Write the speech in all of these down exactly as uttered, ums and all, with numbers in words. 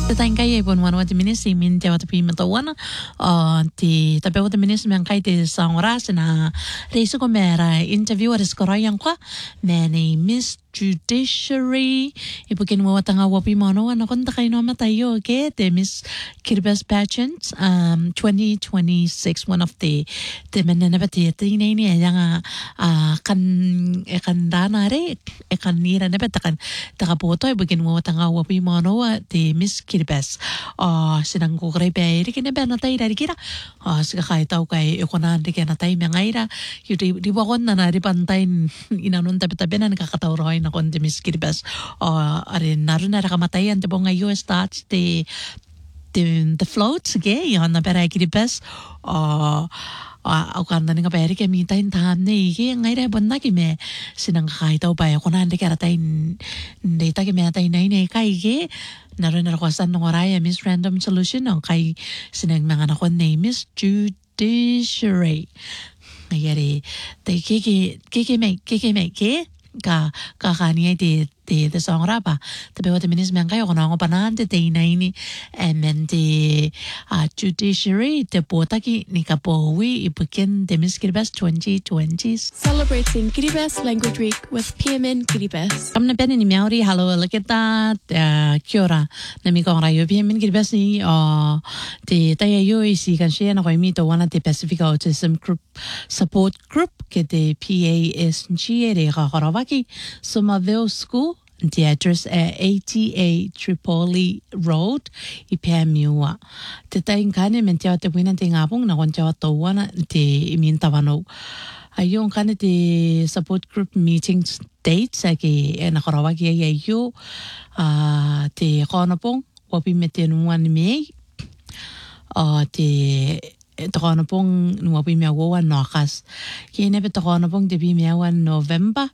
Tetain kai e pon wanu te minisi min te wata pima to wana o te tape wata minisi men kai te saongora sina reisa ko mera interview aris korayang kwa meni Miss Judiciary ipukin mo watanga wapi mono wana konta kai no matayo ke te Miss Kiribati pageant um twenty twenty-six one of the te menena bati te ni ni yang a kan e kan dana re e kan nira ne betakan taka poto ipukin mo watanga wapi mono te Miss Kiribati uh, sinang ko kare pe ri kine be na tai ri kira uh, sika kai tau kai e kona de ke na tai me ngaira yu di di wakon na na ri pantai inanon tape tape na nakakataw roy na kon de Miss Kiribati uh, are naru na rakamatay ante po ngayon starts the the the floats ge yon na pera Kiribati uh, au kanda nga pera ke minta intan ne ge ngaira bonna ki me sinang kai tau pa ko na de kara tai data ke me tai nai nei kai ge naru na rakwasan ng oraya Miss Random Solution ang kai sinang mga nakon name is Judiciary ngayari te ke ke ke ke me ke ke me ke ka ka kani te te te song rapa te be wata minis men kai ona ngo panante te inaini and then the uh, Judiciary te potaki ni kapowi ipuken de Miss Kiribati twenty twenty celebrating Kiribati Language Week with P M N Kiribati. Kamna pene ni miauri halo laketa kia ora na mi kong rayo P M N Kiribati o te taya yo isi kan share na ko mi to wana te Pacific Autism Group Support Group ke te P A S G re ka Karawaki Somerville School. The address at eighty-eight Tripoli Road, Ipamiua. Te taing kane men te wina te ngapong na kon te ato wana te imin tawano. Ayong kane te support group meeting dates ake e nakarawaki ay ayo uh, te konapong wapi me te nuan mei uh, te takonapong nuwapi me awawan nokas. Kaya nebe takonapong te bi me awan November.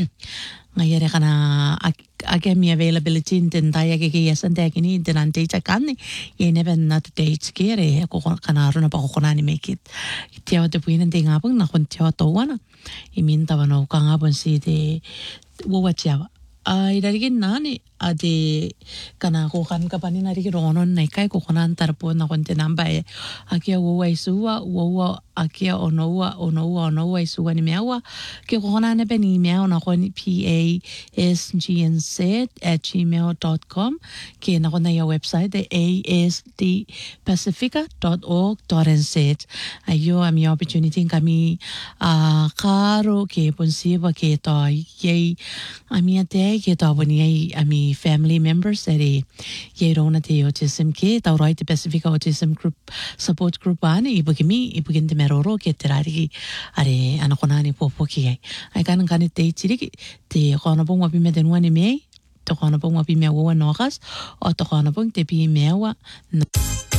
Ngayere kana ake mi availability in taya ke ke yasan te kini in ante chakani ye nebe na te dates kere ko kana runa pa ko nani make it tiaw te puina te ngapang na kon tiaw to wana imin tawano ka ngapon si te wowa tiaw ai darigin nani ade kana ko kan ka pani nari ki ronon nai kai ko konan tarpo na kon te namba e akia wowa isua wowa akia onowa onowa onowa isua ni mewa ke ko konan ne beni mewa na kon P A S G N Z at gmail dot com ke na kon na ya website de a s d pacifica dot org dot n z ayo ami opportunity kami a karo ke ponsiba ke to ye ami ate ke to boni ami family members ere ye rona te autism ke tau right the Pacific Autism Group Support Group ani ibugimi ibugin te meroro ke terari are anakonani popo ki ai kan kan te chiri te kono pong wapi me denwani me to kono pong wapi me wa nokas o to kono pong te pi mewa